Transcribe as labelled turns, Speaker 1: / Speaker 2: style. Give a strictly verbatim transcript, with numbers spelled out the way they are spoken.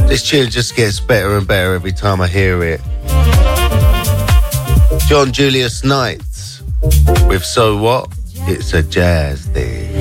Speaker 1: This tune just gets better and better every time I hear it. John Julius Knight with So What? It's a Jazz Thing.